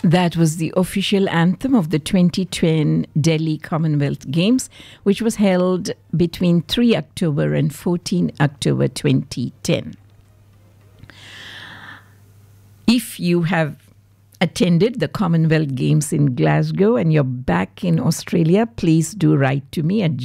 That was the official anthem of the 2010 Delhi Commonwealth Games, which was held between 3 October and 14 October 2010. If you have attended the Commonwealth Games in Glasgow and you're back in Australia, please do write to me at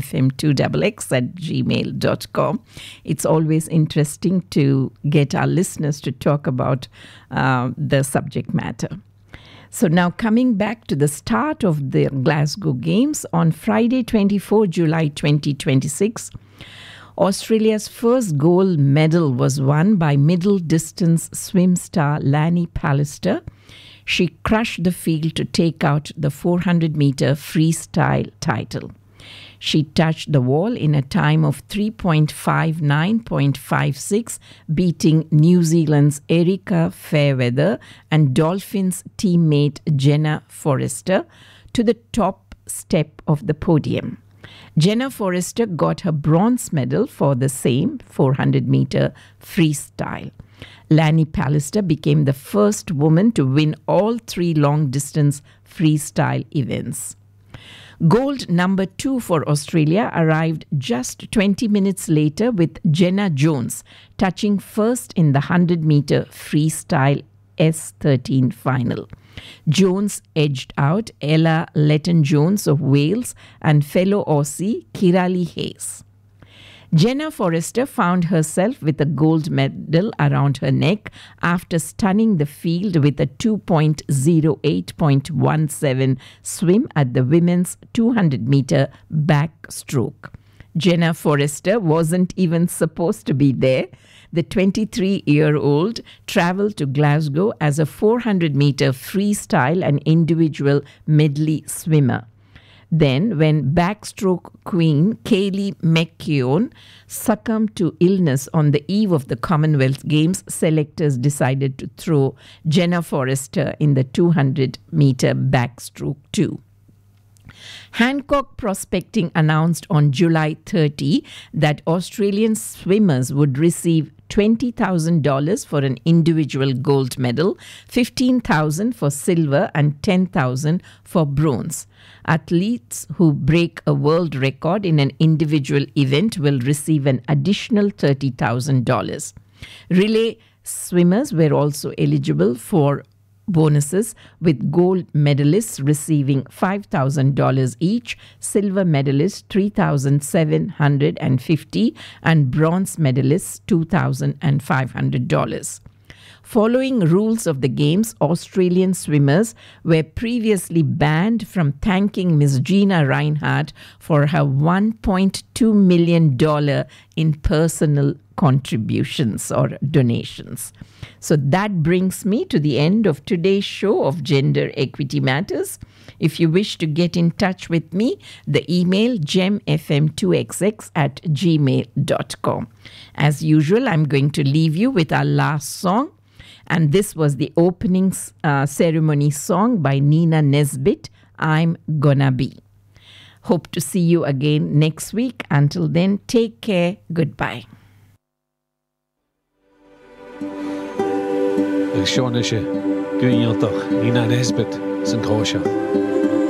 gemfm2xx@gmail.com. It's always interesting to get our listeners to talk about the subject matter. So now coming back to the start of the Glasgow Games, on Friday, 24 July 2026, Australia's first gold medal was won by middle distance swim star Lanny Pallister. She crushed the field to take out the 400-meter freestyle title. She touched the wall in a time of 3:59.56, beating New Zealand's Erica Fairweather and Dolphins teammate Jenna Forrester to the top step of the podium. Jenna Forrester got her bronze medal for the same 400-meter freestyle. Lanny Pallister became the first woman to win all 3 long-distance freestyle events. Gold number 2 for Australia arrived just 20 minutes later with Jenna Jones touching first in the 100-meter freestyle S13 final. Jones edged out Ella Letton-Jones of Wales and fellow Aussie Kirali Hayes. Jenna Forrester found herself with a gold medal around her neck after stunning the field with a 2:08.17 swim at the women's 200-meter backstroke. Jenna Forrester wasn't even supposed to be there. The 23-year-old traveled to Glasgow as a 400-meter freestyle and individual medley swimmer. Then, when backstroke queen Kaylee McKeown succumbed to illness on the eve of the Commonwealth Games, selectors decided to throw Jenna Forrester in the 200-meter backstroke too. Hancock Prospecting announced on July 30 that Australian swimmers would receive $20,000 for an individual gold medal, $15,000 for silver and $10,000 for bronze. Athletes who break a world record in an individual event will receive an additional $30,000. Relay swimmers were also eligible for bonuses, with gold medalists receiving $5,000 each, silver medalists $3,750 and bronze medalists $2,500. Following rules of the Games, Australian swimmers were previously banned from thanking Ms. Gina Reinhardt for her $1.2 million in personal contributions or donations. So that brings me to the end of today's show of Gender Equity Matters. If you wish to get in touch with me, the email gemfm2xx@gmail.com. As usual, I'm going to leave you with our last song. And this was the opening ceremony song by Nina Nesbitt, I'm Gonna Be. Hope to see you again next week. Until then, take care. Goodbye. Sean Nina Nesbitt, St. Crocia.